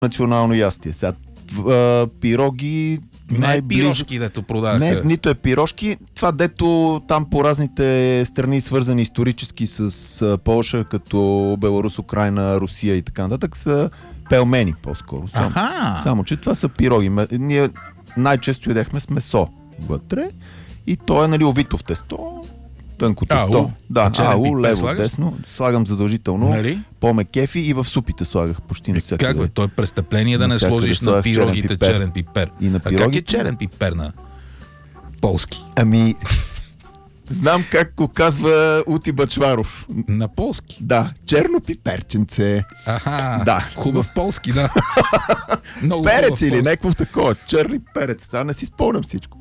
национално ястие. Сега пироги Не е пирошки, дето продаваха. Не, нито е пирошки. Това, дето там по разните страни, свързани исторически с Полша, като Беларус, Украйна, Русия и така нататък, са пелмени по-скоро. Само, че това са пироги. Ние най-често ядехме с месо вътре и то е, нали, овито в тесто. Тънко тесто. Да, лево, десно. Слагам задължително. Нали? По-ме кефи и в супите слагах почти навсякъде. Как бе? То е престъпление да не сложиш на пирогите черен пипер. И на пирогите... А как е черен пипер на полски? Ами, знам как го казва Ути Бачваров. На полски? Да, черно пиперченце. Да. Хубав полски, да. Много перец или някакво такова. Черни перец. Сега не си спомням всичко.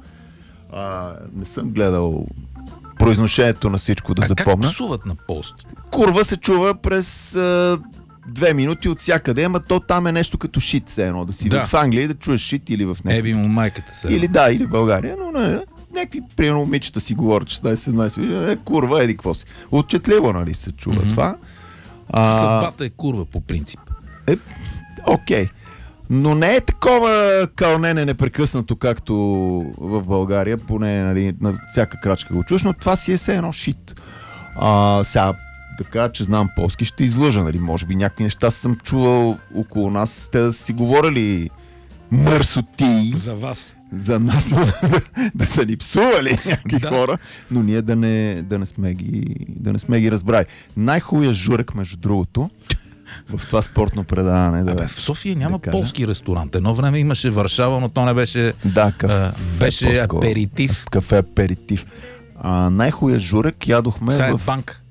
Не съм гледал произношението на всичко да запомня. Как псуват на полски? Курва се чува през 2 минути от всякъде, ама то там е нещо като шит, все едно. Да си в Англия и да чуеш шит или в някакви. Еби му майката се. Или в България, но някакви примерно момичета си говорят, 16-17, курва, еди какво си. Отчетливо, нали, се чува това. Съдбата е курва по принцип. Окей. Но не е такова кълнене непрекъснато, както в България, поне, нали, на всяка крачка го чуеш, но това си е все едно шит. Сега, така, че знам полски, ще излъжа, нали, може би някакви неща съм чувал около нас, те да си говорили мърсотии. За вас. За нас да са ни псували някакви хора, но ние да не сме ги разбрали. Най-хубавия журек, между другото, в това спортно предаване. В София няма полски ресторант. Едно време имаше Варшава, но то не беше... беше аперитив. Кафе аперитив. Най-хубавия журек ядохме в... банк.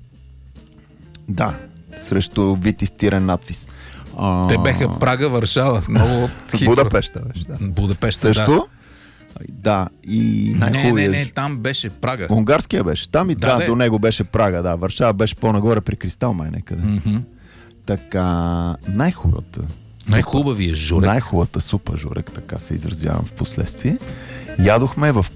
Да, срещу вид изтирен надпис. Те беха Прага, Варшава. Много хитро. Будапеща беше, да. Будапеща, също? Да. И най-хубавия... Не, там беше Прага. Унгарския беше. Там и до него беше Прага, да. Варшава беше по-нагоре при Кристал, май некъде. Така, най-хубавия журек. Най-хубавата супа журек, така се изразявам в последствие. Ядохме в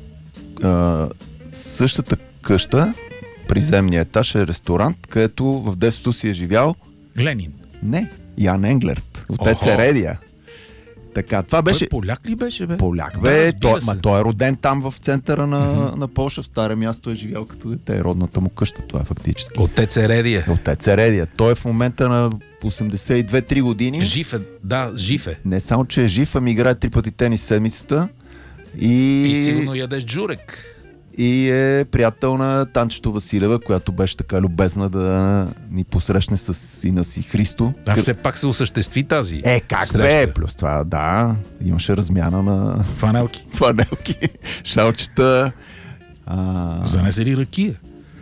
същата къща, приземния етаж е ресторант, където в детството си е живял Ленин. Не, Ян Енглерт. Отец Ередия. Така, това беше... Той поляк ли беше, бе? Поляк, бе. Той е роден там в центъра на Полша, в старо място е живял като дете. Родната му къща, това е фактически. Отец Ередия. Отец Ередия. Той е в момента на 82-3 години. Жив е. Не само, че е жив, ами играе 3 пъти тенис седмицата. И сигурно ядеш джурек. И е приятел на Танчето Василева, която беше така любезна да ни посрещне с сина си Христо. Все пак се осъществи тази как среща. бе? Плюс това, имаше размяна на... Фанелки. Шалчета. Занесе ли ракия?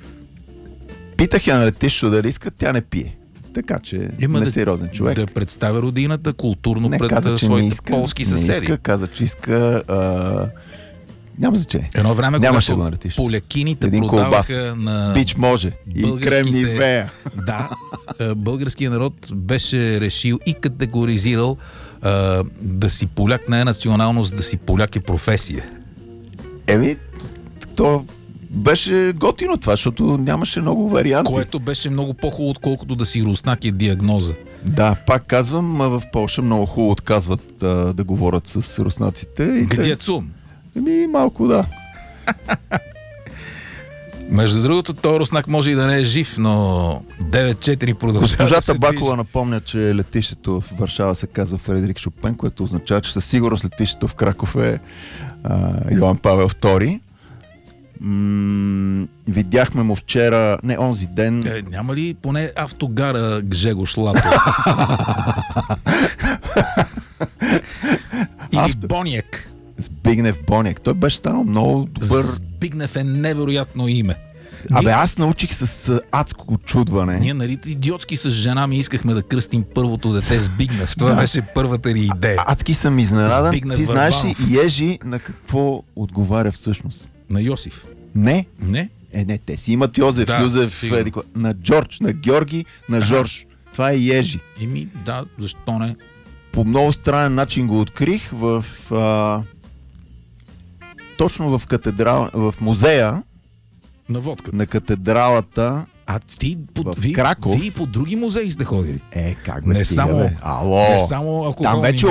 Питах я на летището дали иска, тя не пие. Така че несериозен човек. Да представя родината културно пред своите полски съседи. Не иска, каза, че иска... Няма значение. Едно време, когато полякините продаваха на Бич може. И крем Нивея. Да. Българският народ беше решил и категоризирал да си поляк не е националност, да си поляк е професия. То беше готино това, защото нямаше много варианти. Което беше много по-хубаво, отколкото да си руснак е диагноза. Да, пак казвам, в Полша много хубаво отказват да говорят с руснаците. Къде цум? Малко да. Между другото, този руснак може и да не е жив, но 9-4 продължава. Госпожата Бакова напомня, че летището в Варшава се казва Фредерик Шопен, което означава, че със сигурност летището в Краков е Йоан Павел II. Видяхме му вчера, онзи ден... Няма ли поне автогара Гжегош Лато? Или Боняк? Збигнев Боняк. Той беше станал много добър... Збигнев е невероятно име. Аз научих с адско очудване. Ние, нали, идиотски с жена ми искахме да кръстим първото дете Збигнев. Това беше първата ни идея. Адски съм изненадан. Ти знаеш ли Ежи на какво отговаря всъщност? На Йосиф. Не. Не, те си имат Йозеф, Юзеф, на Джордж, на Георги, на Жорж. Това е Ежи. Защо не? По много странен начин го открих точно в катедрала, в музея на водката. На катедралата. Краков. Вие по други музеи сте ходили. Как бе, не стига, само, бе. Ало. Не само алкохолни. Там вече